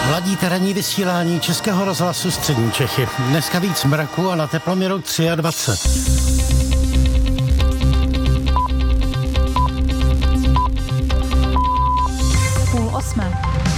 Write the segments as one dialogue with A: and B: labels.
A: Ladíte ranní vysílání Českého rozhlasu Střední Čechy. Dneska víc mraku a na teploměru 23.
B: Půl osmé.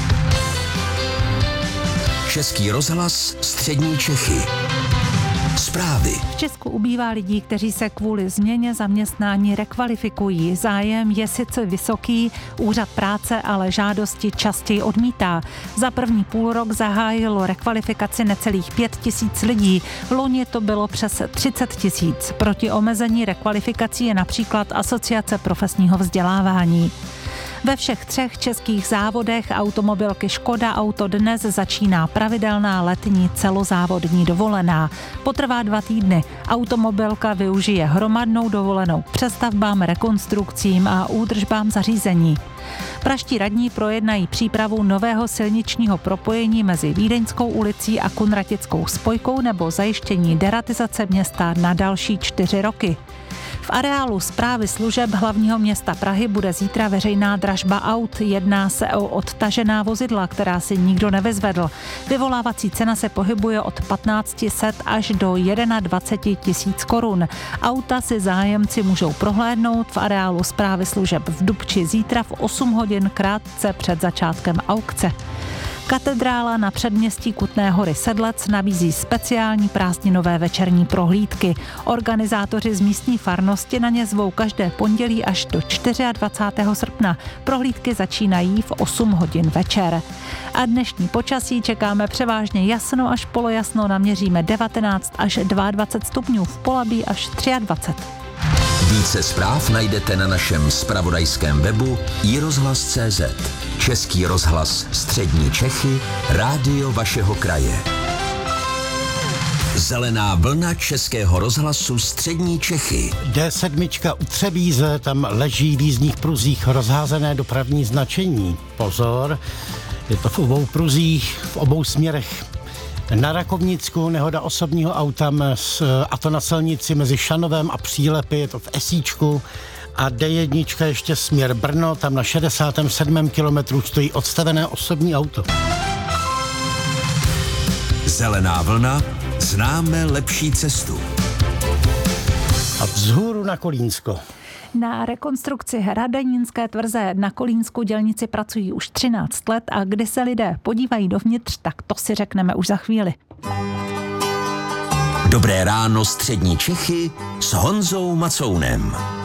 C: Český rozhlas Střední Čechy. Zprávy.
B: V Česku ubývá lidí, kteří se kvůli změně zaměstnání rekvalifikují. Zájem je sice vysoký, úřad práce ale žádosti častěji odmítá. Za první půlrok zahájilo rekvalifikaci necelých 5 000 lidí. Loni to bylo přes 30 000. Proti omezení rekvalifikací je například Asociace profesního vzdělávání. Ve všech 3 českých závodech automobilky Škoda Auto dnes začíná pravidelná letní celozávodní dovolená. Potrvá 2 týdny. Automobilka využije hromadnou dovolenou k přestavbám, rekonstrukcím a údržbám zařízení. Pražští radní projednají přípravu nového silničního propojení mezi Vídeňskou ulicí a Kunratickou spojkou nebo zajištění deratizace města na další 4 roky. V areálu Správy služeb hlavního města Prahy bude zítra veřejná dražba aut. Jedná se o odtažená vozidla, která si nikdo nevyzvedl. Vyvolávací cena se pohybuje od 1500 až do 21 000 korun. Auta si zájemci můžou prohlédnout v areálu Správy služeb v Dubči zítra v 8 hodin krátce před začátkem aukce. Katedrála na předměstí Kutné Hory Sedlec nabízí speciální prázdninové večerní prohlídky. Organizátoři z místní farnosti na ně zvou každé pondělí až do 24. srpna. Prohlídky začínají v 8 hodin večer. A dnešní počasí čekáme převážně jasno až polojasno, naměříme 19 až 22 stupňů, v Polabí až 23.
C: Více zpráv najdete na našem zpravodajském webu iRozhlas.cz. Český rozhlas Střední Čechy, rádio vašeho kraje. Zelená vlna Českého rozhlasu Střední Čechy.
A: D7 u Třebíze, tam leží v jízdních pruzích rozházené dopravní značení. Pozor, je to v obou pruzích, v obou směrech. Na Rakovnicku nehoda osobního auta, a to na silnici mezi Šanovem a Přílepy, je to v Esíčku. A D1 ještě směr Brno, tam na 67. kilometru stojí odstavené osobní auto.
C: Zelená vlna, známe lepší cestu.
A: A vzhůru na Kolínsko.
B: Na rekonstrukci Hradenínské tvrze na Kolínsku dělníci pracují už 13 let a kdy se lidé podívají dovnitř, tak to si řekneme už za chvíli.
C: Dobré ráno Střední Čechy s Honzou Macounem.